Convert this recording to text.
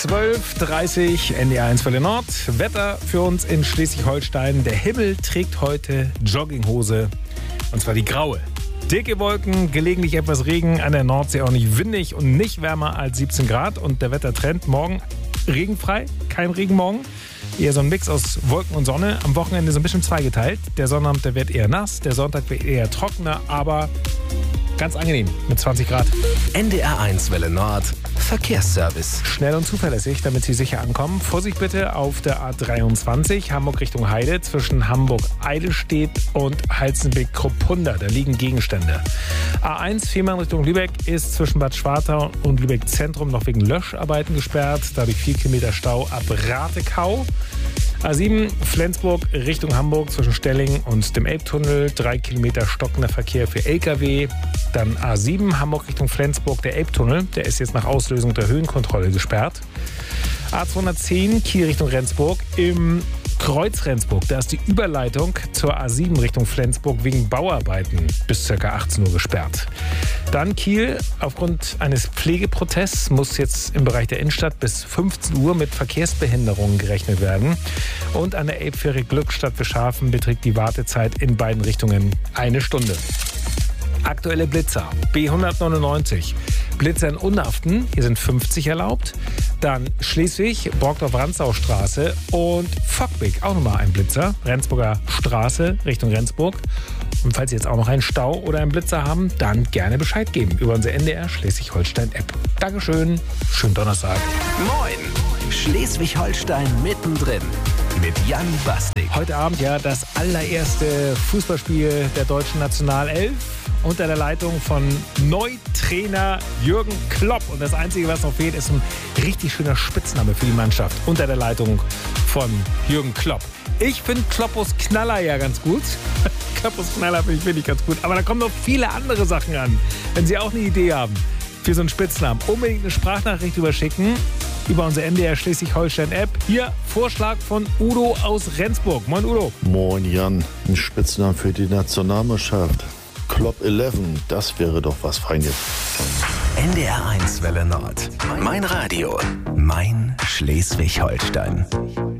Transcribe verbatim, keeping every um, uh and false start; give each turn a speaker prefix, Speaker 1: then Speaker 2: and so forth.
Speaker 1: zwölf Uhr dreißig, N D R eins Welle Nord. Wetter für uns in Schleswig-Holstein. Der Himmel trägt heute Jogginghose, und zwar die graue. Dicke Wolken, gelegentlich etwas Regen, an der Nordsee auch nicht windig und nicht wärmer als siebzehn Grad. Und der Wettertrend morgen regenfrei, kein Regen morgen. Eher so ein Mix aus Wolken und Sonne. Am Wochenende so ein bisschen zweigeteilt. Der Sonnabend, der wird eher nass, der Sonntag wird eher trockener, aber ganz angenehm mit zwanzig Grad.
Speaker 2: N D R eins Welle Nord, Verkehrsservice.
Speaker 1: Schnell und zuverlässig, damit Sie sicher ankommen. Vorsicht bitte auf der A dreiundzwanzig, Hamburg Richtung Heide, zwischen Hamburg-Eidelstedt und Halzenbeck-Kruppunda. Da liegen Gegenstände. A eins, Fehmarn Richtung Lübeck, ist zwischen Bad Schwartau und Lübeck Zentrum noch wegen Löscharbeiten gesperrt. Dadurch vier Kilometer Stau ab Ratekau. A sieben, Flensburg Richtung Hamburg zwischen Stelling und dem Elbtunnel. Drei Kilometer stockender Verkehr für L K W. Dann A sieben, Hamburg Richtung Flensburg, der Elbtunnel. Der ist jetzt nach Auslösung der Höhenkontrolle gesperrt. A zweihundertzehn, Kiel Richtung Rendsburg. Im Kreuz Rendsburg, da ist die Überleitung zur A sieben Richtung Flensburg wegen Bauarbeiten bis ca. achtzehn Uhr gesperrt. Dann Kiel, aufgrund eines Pflegeprotests muss jetzt im Bereich der Innenstadt bis fünfzehn Uhr mit Verkehrsbehinderungen gerechnet werden. Und an der Elbfähre Glückstadt Bischhafen beträgt die Wartezeit in beiden Richtungen eine Stunde. Aktuelle Blitzer, B hundertneunundneunzig. Blitzer in Unhaften, hier sind fünfzig erlaubt. Dann Schleswig, Borgdorf-Rantzau-Straße und Fockbeck, auch nochmal ein Blitzer. Rendsburger Straße Richtung Rendsburg. Und falls Sie jetzt auch noch einen Stau oder einen Blitzer haben, dann gerne Bescheid geben über unsere N D R Schleswig-Holstein-App. Dankeschön, schönen Donnerstag.
Speaker 2: Moin, Schleswig-Holstein mittendrin mit Jan Bastik.
Speaker 1: Heute Abend ja das allererste Fußballspiel der deutschen Nationalelf unter der Leitung von Neutrainer Jürgen Klopp. Und das Einzige, was noch fehlt, ist ein richtig schöner Spitzname für die Mannschaft unter der Leitung von Jürgen Klopp. Ich finde Kloppus Knaller ja ganz gut. Kloppus Knaller finde ich, find ich ganz gut. Aber da kommen noch viele andere Sachen an. Wenn Sie auch eine Idee haben für so einen Spitznamen, unbedingt eine Sprachnachricht überschicken über unsere N D R Schleswig-Holstein-App. Hier Vorschlag von Udo aus Rendsburg. Moin Udo.
Speaker 3: Moin Jan, ein Spitznamen für die Nationalmannschaft. Klopp elf, das wäre doch was Feines.
Speaker 2: N D R eins Welle Nord. Mein Radio. Mein Schleswig-Holstein.